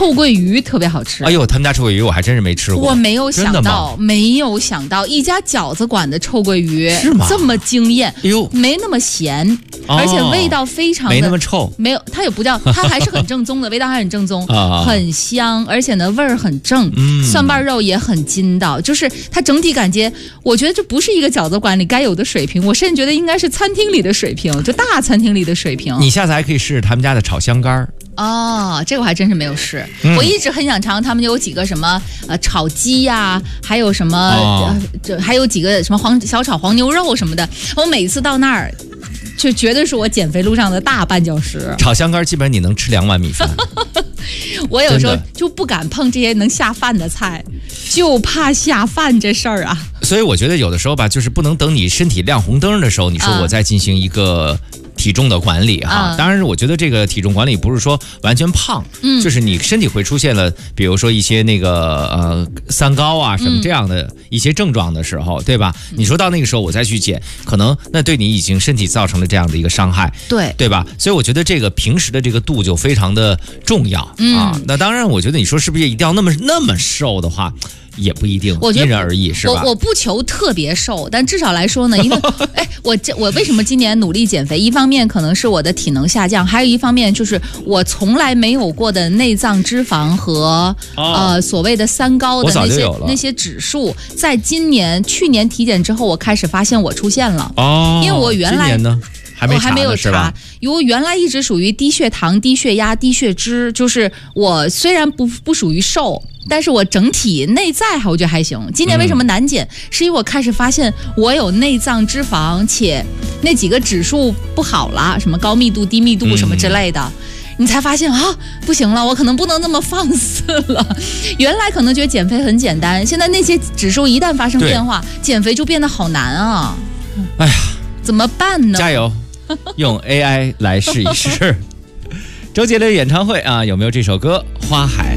臭鳜鱼特别好吃。 哎呦，他们家臭鳜鱼我还真是没吃过。 我没有想到，一家饺子馆的臭鳜鱼是吗？ 这么惊艳。 哎呦， 没那么咸，而且味道非常的没那么臭。 没有，它也不叫，它还是很正宗的，味道还很正宗，很香，而且呢味儿很正，蒜瓣肉也很筋道，就是它整体感觉，我觉得这不是一个饺子馆里该有的水平，我甚至觉得应该是餐厅里的水平，就大餐厅里的水平。 你下次还可以试试他们家的炒香干儿。 哦，这个我还真是没有试。我一直很想尝他们有几个什么炒鸡呀，还有什么还有几个什么小炒黄牛肉什么的。我每次到那儿，就绝对是我减肥路上的大绊脚石。 炒香干基本上你能吃2碗米饭。 我有时候就不敢碰这些能下饭的菜，就怕下饭这事儿啊。 所以我觉得有的时候吧，就是不能等你身体亮红灯的时候，你说我再进行一个体重的管理哈。当然我觉得这个体重管理不是说完全胖，就是你身体会出现了比如说一些那个三高啊什么这样的一些症状的时候，对吧？你说到那个时候我再去减，可能那对你已经身体造成了这样的一个伤害，对吧？所以我觉得这个平时的这个度就非常的重要啊。那当然我觉得你说是不是一定要那么瘦的话，也不一定，因人而异，是吧？ 我不求特别瘦，但至少来说呢，因为我为什么今年努力减肥？一方面可能是我的体能下降，还有一方面就是我从来没有过的内脏脂肪和所谓的三高的那些指数，在去年体检之后，我开始发现我出现了。因为我原来今年呢我还没有查，因为我原来一直属于低血糖、低血压、低血脂，就是我虽然不属于瘦，但是我整体内在我觉得还行。今年为什么难减？是因为我开始发现我有内脏脂肪，且那几个指数不好了，什么高密度、低密度什么之类的。你才发现不行了，我可能不能那么放肆了。原来可能觉得减肥很简单，现在那些指数一旦发生变化，减肥就变得好难啊！ 哎呀， 怎么办呢？ 加油！用 AI 来试一试。周杰伦演唱会啊，有没有这首歌《花海》？